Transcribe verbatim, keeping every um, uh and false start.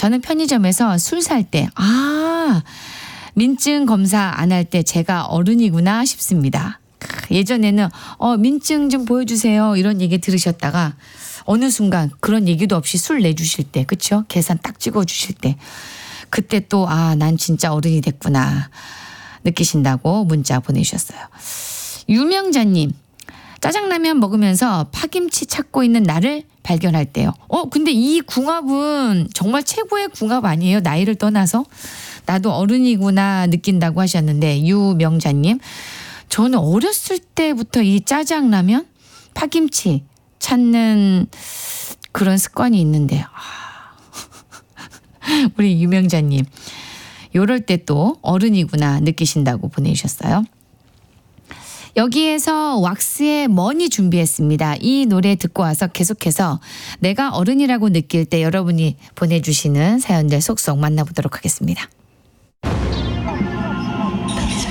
저는 편의점에서 술 살 때, 아, 민증 검사 안 할 때 제가 어른이구나 싶습니다. 예전에는 어, 민증 좀 보여주세요 이런 얘기 들으셨다가 어느 순간 그런 얘기도 없이 술 내주실 때, 그렇죠? 계산 딱 찍어주실 때 그때 또 아, 난 진짜 어른이 됐구나 느끼신다고 문자 보내주셨어요. 유명자님, 짜장라면 먹으면서 파김치 찾고 있는 나를 발견할 때요. 어, 근데 이 궁합은 정말 최고의 궁합 아니에요? 나이를 떠나서 나도 어른이구나 느낀다고 하셨는데, 유명자님, 저는 어렸을 때부터 이 짜장라면, 파김치 찾는 그런 습관이 있는데, 아, 우리 유명자님, 요럴 때 또 어른이구나 느끼신다고 보내주셨어요. 여기에서 왁스의 머니 준비했습니다. 이 노래 듣고 와서 계속해서 내가 어른이라고 느낄 때 여러분이 보내주시는 사연들 속속 만나보도록 하겠습니다.